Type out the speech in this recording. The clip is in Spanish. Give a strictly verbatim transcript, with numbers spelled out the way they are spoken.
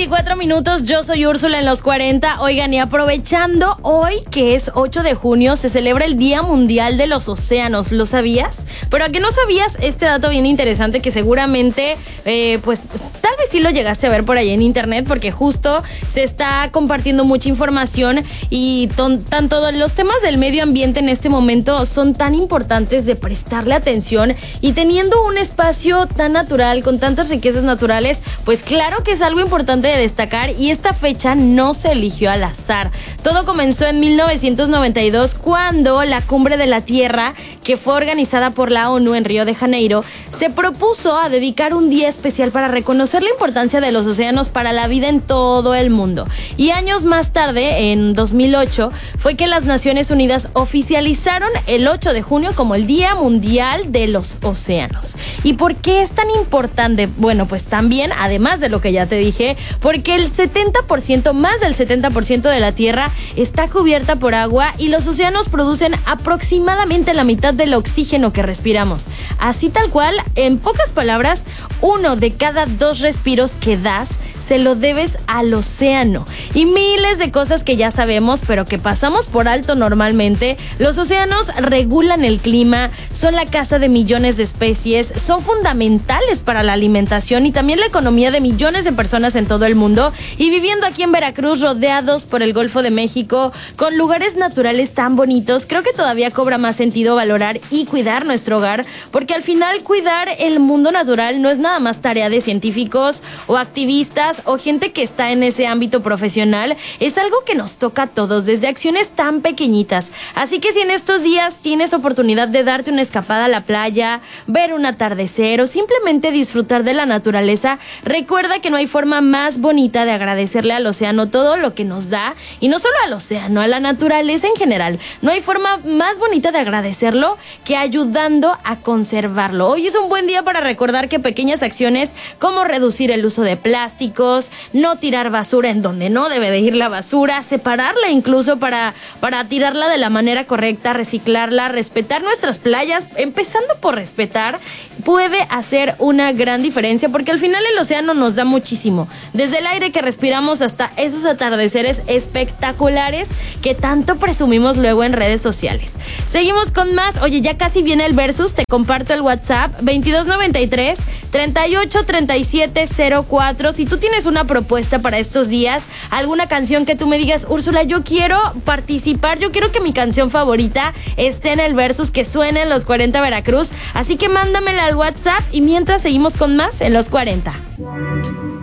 veinticuatro minutos, yo soy Úrsula en los cuarenta. Oigan, y aprovechando hoy que es ocho de junio, se celebra el Día Mundial de los Océanos. ¿Lo sabías? Pero a que no sabías este dato bien interesante que seguramente, eh, pues tal vez sí lo llegaste a ver por ahí en internet, porque justo se está compartiendo mucha información y ton, tanto los temas del medio ambiente en este momento son tan importantes de prestarle atención, y teniendo un espacio tan natural, con tantas riquezas naturales, pues claro que es algo importante de destacar, y esta fecha no se eligió al azar. Todo comenzó en mil novecientos noventa y dos, cuando la Cumbre de la Tierra, que fue organizada por la ONU en Río de Janeiro, se propuso a dedicar un día especial para reconocer la importancia de los océanos para la vida en todo el mundo. Y años más tarde, en dos mil ocho, fue que las Naciones Unidas oficializaron el ocho de junio como el Día Mundial de los Océanos. ¿Y por qué es tan importante? Bueno, pues también, además de lo que ya te dije, porque el setenta por ciento, más del setenta por ciento de la Tierra está cubierta por agua, y los océanos producen aproximadamente la mitad del oxígeno que respiramos. Así tal cual, en pocas palabras, uno de cada dos respiros que das se lo debes al océano. Y miles de cosas que ya sabemos, pero que pasamos por alto normalmente. Los océanos regulan el clima, son la casa de millones de especies, son fundamentales para la alimentación y también la economía de millones de personas en todo el mundo. Y viviendo aquí en Veracruz, rodeados por el Golfo de México, con lugares naturales tan bonitos, creo que todavía cobra más sentido valorar y cuidar nuestro hogar, porque al final cuidar el mundo natural no es nada más tarea de científicos o activistas o gente que está en ese ámbito profesional. Es algo que nos toca a todos, desde acciones tan pequeñitas. Así que si en estos días tienes oportunidad de darte una escapada a la playa, ver un atardecer o simplemente disfrutar de la naturaleza, recuerda que no hay forma más bonita de agradecerle al océano todo lo que nos da, y no solo al océano, a la naturaleza en general. No hay forma más bonita de agradecerlo que ayudando a conservarlo. Hoy es un buen día para recordar que pequeñas acciones como reducir el uso de plásticos, no tirar basura en donde no debe de ir la basura, separarla incluso para, para tirarla de la manera correcta, reciclarla, respetar nuestras playas, empezando por respetar, puede hacer una gran diferencia, porque al final el océano nos da muchísimo, desde el aire que respiramos hasta esos atardeceres espectaculares que tanto presumimos luego en redes sociales. Seguimos con más. Oye, ya casi viene el versus, te comparto el WhatsApp veintidós noventa y tres, treinta y ocho, treinta y siete cero cuatro. Si tú tienes una propuesta para estos días, alguna canción que tú me digas, Úrsula, yo quiero participar, yo quiero que mi canción favorita esté en el versus, que suene en los cuarenta Veracruz, así que mándamela al WhatsApp, y mientras seguimos con más en los cuarenta.